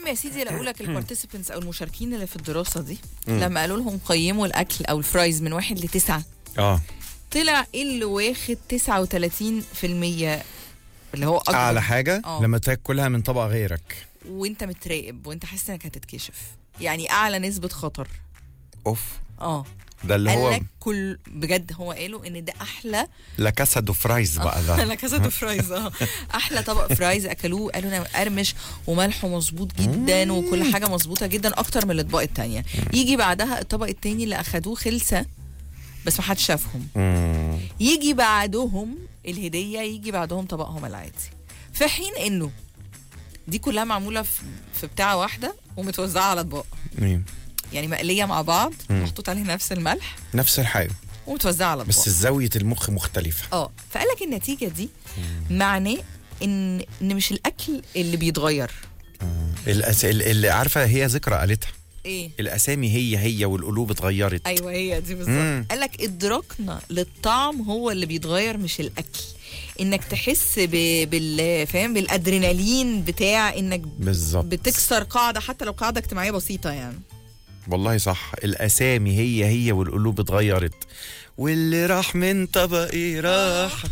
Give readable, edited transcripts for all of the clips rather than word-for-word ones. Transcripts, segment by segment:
يا سيدي اقول لك البارتيسيبنتس او المشاركين اللي في الدراسه دي لما قالوا لهم قيموا الاكل او الفرايز من 1 ل9 طلع اللي واخد 39%، اللي هو اكبر اعلى حاجه لما تاكلها من طبق غيرك وانت متراقب وانت حاسس انك هتتكشف، يعني اعلى نسبه خطر. اوف. ده اللي هو كل بجد هو قالوا ان ده احلى لا كاسا دو فرايز بقى ده لا كاسا دو فرايز احلى طبق فرايز اكلوه، قالوا انا قرمش وملحه مظبوط جدا وكل حاجه مظبوطه جدا اكتر من الاطباق التانية. يجي بعدها الطبق التاني اللي اخدوه خلسه بس ما حدش شافهم. يجي بعدهم الهديه، يجي بعدهم طبقهم العادي، في حين انه دي كلها معموله في بتاعه واحده ومتوزعه على اطباق يعني مقليه مع بعض، محطوط عليها نفس الملح نفس الحاجه ومتوزعه على اطباق، بس زاويه المخ مختلفه. فقال لك النتيجه دي معناه ان مش الاكل اللي بيتغير. اللي عارفه هي ذكرى قالتها ايه؟ الاسامي هي والقلوب اتغيرت. ايوه هي دي بالظبط. قال لك ادراكنا للطعم هو اللي بيتغير مش الاكل. انك تحس فاهم بالادرينالين بتاع انك بالظبط بتكسر قاعده حتى لو قاعده اجتماعيه بسيطه يعني. والله صح، الاسامي هي والقلوب اتغيرت. واللي راح من طبقي راح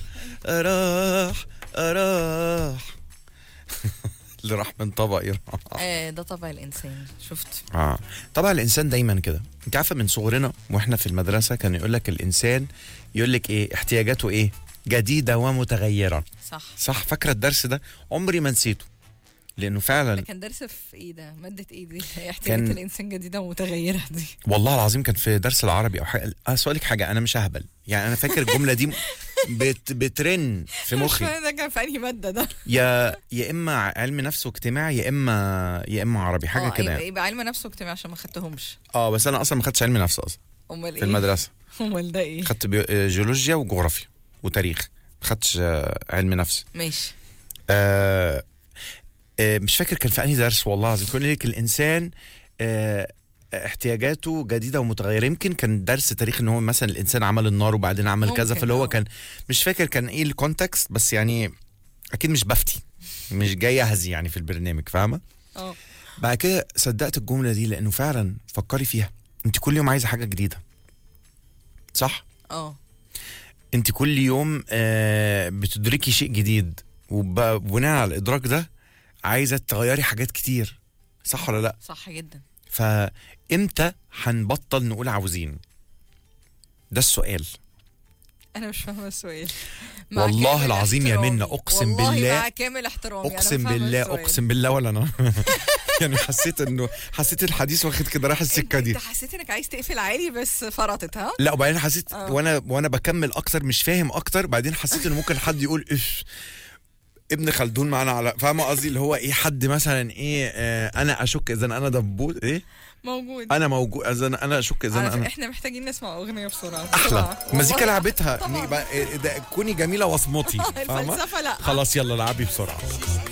اللي راح من طبقي راح. ده طبع الانسان. شفت؟ طبع الانسان دايما كده. انت عارفه من صغرنا واحنا في المدرسه كان يقول لك الانسان يقول لك ايه احتياجاته ايه جديده ومتغيره. صح فاكره الدرس ده؟ عمري ما نسيته لانه فعلا ده كان درس في ايه ده؟ ماده ايه دي؟ احتياجات الانسان جديده ومتغيره دي. والله العظيم كان في درس العربي او حاجه. اسالك حاجه، انا مش ههبل يعني، انا فاكر الجمله دي بترن في مخي. ده كان في انهي ماده ده؟ يا اما علم نفس واجتماع يا اما عربي حاجه كده يعني. يبقى علم نفس واجتماع عشان ما خدتهمش. بس انا اصلا ما خدتش علم نفس اصلا. امال ايه في المدرسه؟ امال ده ايه؟ خدت جيولوجيا وجغرافيا وتاريخ، ما خدتش علم نفس. ماشي. مش فاكر كان في انهي درس والله العظيم. كل لك الانسان احتياجاته جديده ومتغيره. يمكن كان درس تاريخ ان هو مثلا الانسان عمل النار وبعدين عمل كذا، فاللي هو كان مش فاكر كان ايه الكونتكست، بس يعني اكيد مش بفتي، مش جاي اهزي يعني في البرنامج، فاهمه؟ بعد كده صدقت الجمله دي لانه فعلا فكري فيها، انت كل يوم عايزه حاجه جديده صح؟ انت كل يوم بتدركي شيء جديد، وبناء على الادراك ده عايزه تغيري حاجات كتير، صح ولا لا؟ صح جدا. فامتى هنبطل نقول عاوزين؟ ده السؤال. انا مش فاهمه السؤال والله العظيم يا منى، اقسم بالله والله مع كامل احترامي اقسم بالله ولا انا يعني حسيت الحديث واخد كده رايح السكه دي. انت حسيت انك عايز تقفل عالي بس فرطت. لا وبعدين حسيت وانا بكمل اكتر مش فاهم اكتر، بعدين حسيت ان ممكن حد يقول ابن خلدون معانا على فاهمه قصدي اللي هو ايه، حد مثلا ايه انا اشك اذا انا دبوس ايه موجود، انا موجود اذا انا اشك اذا انا احنا محتاجين نسمع اغنيه بسرعه. احلى مزيكا لعبتها كوني جميله واصمتي الفلسفه لا خلاص يلا لعبي بسرعه.